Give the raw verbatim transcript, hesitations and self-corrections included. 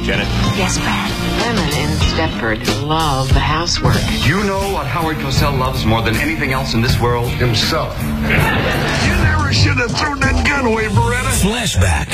Janet? Yes, Brad. Women in Stepford love the housework. You know what Howard Cosell loves more than anything else in this world? Himself. You never should have thrown that gun away, Beretta. Flashback.